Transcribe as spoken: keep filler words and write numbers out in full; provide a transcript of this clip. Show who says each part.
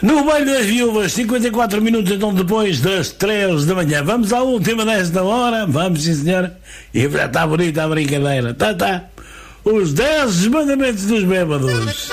Speaker 1: No Baile das Viúvas, cinquenta e quatro minutos então depois das três da manhã. Vamos à última desta hora. Vamos, sim, senhora. E já está bonita a brincadeira. Tá, tá. Os dez mandamentos dos bêbados.